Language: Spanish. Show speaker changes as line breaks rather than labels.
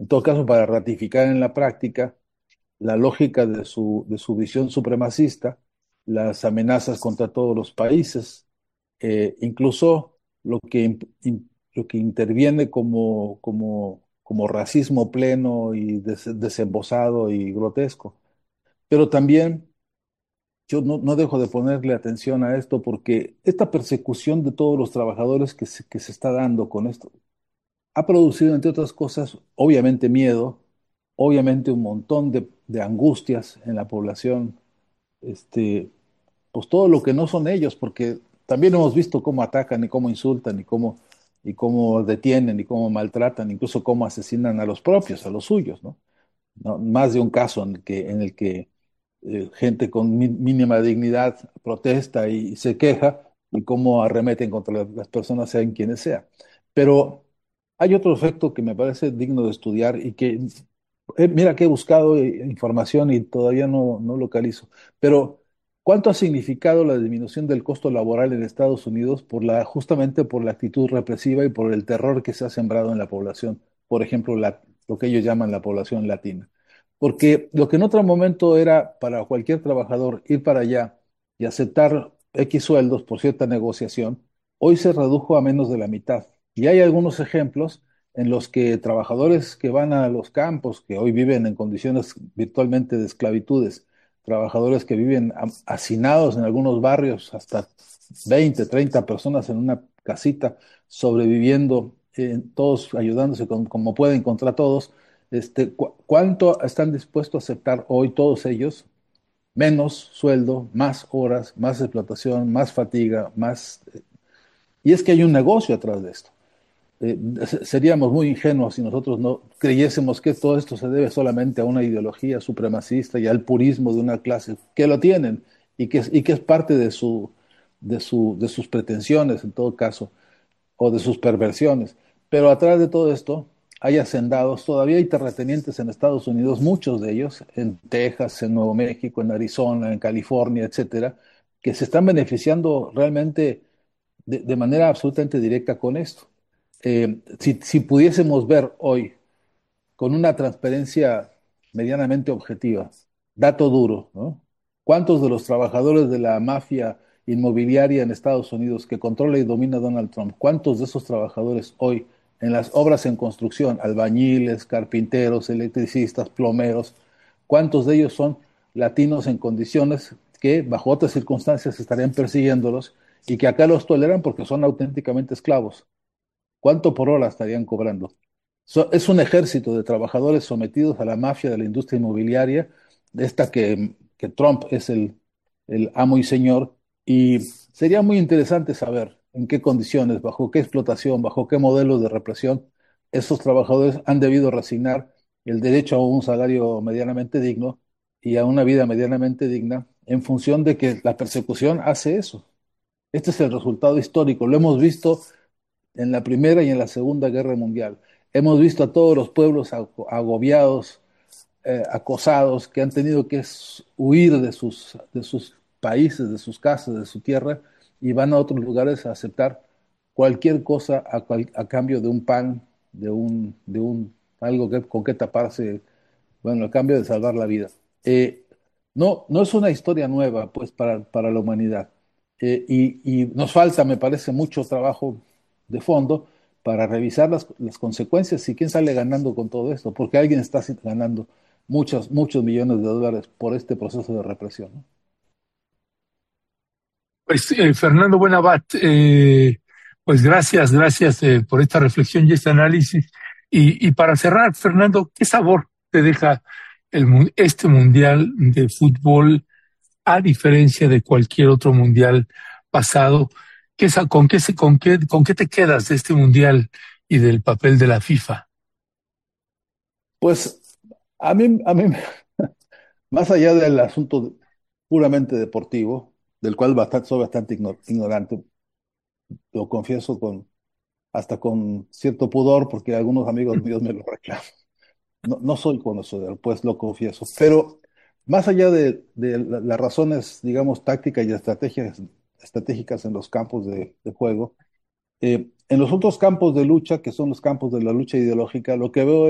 en todo caso para ratificar en la práctica la lógica de su visión supremacista, las amenazas contra todos los países, incluso lo que interviene como racismo pleno y desembosado y grotesco. Pero también yo no dejo de ponerle atención a esto porque esta persecución de todos los trabajadores que se está dando con esto ha producido, entre otras cosas, obviamente miedo, obviamente un montón de angustias en la población, este, pues todo lo que no son ellos, porque también hemos visto cómo atacan y cómo insultan y cómo detienen y cómo maltratan, incluso cómo asesinan a los propios, a los suyos, ¿no? ¿No? Más de un caso en el que gente con mínima dignidad protesta y se queja y cómo arremeten contra las personas, sean quienes sean. Pero hay otro efecto que me parece digno de estudiar y que, mira que he buscado información y todavía no localizo, pero ¿cuánto ha significado la disminución del costo laboral en Estados Unidos justamente por la actitud represiva y por el terror que se ha sembrado en la población? Por ejemplo, lo que ellos llaman la población latina. Porque lo que en otro momento era para cualquier trabajador ir para allá y aceptar X sueldos por cierta negociación, hoy se redujo a menos de la mitad. Y hay algunos ejemplos en los que trabajadores que van a los campos, que hoy viven en condiciones virtualmente de esclavitudes, trabajadores que viven hacinados en algunos barrios, hasta 20, 30 personas en una casita, sobreviviendo, todos ayudándose como pueden contra todos, ¿cuánto están dispuestos a aceptar hoy todos ellos? Menos sueldo, más horas, más explotación, más fatiga, más... Y es que hay un negocio atrás de esto. Seríamos muy ingenuos si nosotros no creyésemos que todo esto se debe solamente a una ideología supremacista y al purismo de una clase que lo tienen y que es parte de sus pretensiones en todo caso o de sus perversiones. Pero atrás de todo esto hay hacendados, todavía hay terratenientes en Estados Unidos, muchos de ellos, en Texas, en Nuevo México, en Arizona, en California, etcétera, que se están beneficiando realmente de manera absolutamente directa con esto. Si pudiésemos ver hoy con una transparencia medianamente objetiva, dato duro, ¿no? ¿Cuántos de los trabajadores de la mafia inmobiliaria en Estados Unidos que controla y domina Donald Trump, cuántos de esos trabajadores hoy en las obras en construcción, albañiles, carpinteros, electricistas, plomeros, cuántos de ellos son latinos en condiciones que bajo otras circunstancias estarían persiguiéndolos y que acá los toleran porque son auténticamente esclavos? ¿Cuánto por hora estarían cobrando? Es un ejército de trabajadores sometidos a la mafia de la industria inmobiliaria, de esta que Trump es el amo y señor, y sería muy interesante saber en qué condiciones, bajo qué explotación, bajo qué modelos de represión esos trabajadores han debido resignar el derecho a un salario medianamente digno y a una vida medianamente digna en función de que la persecución hace eso. Este es el resultado histórico, lo hemos visto en la Primera y en la Segunda Guerra Mundial. Hemos visto a todos los pueblos agobiados, acosados, que han tenido que huir de sus países, de sus casas, de su tierra, y van a otros lugares a aceptar cualquier cosa a cambio de un pan, algo con que taparse, bueno, a cambio de salvar la vida. No es una historia nueva, pues, para la humanidad. Y nos falta, me parece, mucho trabajo de fondo para revisar las consecuencias y quién sale ganando con todo esto, porque alguien está ganando muchos millones de dólares por este proceso de represión, ¿no?
Pues Fernando Buenavat, pues gracias por esta reflexión y este análisis. Y para cerrar, Fernando, ¿qué sabor te deja este mundial de fútbol a diferencia de cualquier otro mundial pasado? Con qué te quedas de este mundial y del papel de la FIFA?
Pues a mí, más allá del asunto puramente deportivo, del cual soy bastante ignorante, lo confieso hasta con cierto pudor, porque algunos amigos míos me lo reclaman. No soy conocedor, pues lo confieso. Pero más allá de las razones, digamos, tácticas y estratégicas en los campos de juego, en los otros campos de lucha, que son los campos de la lucha ideológica, lo que veo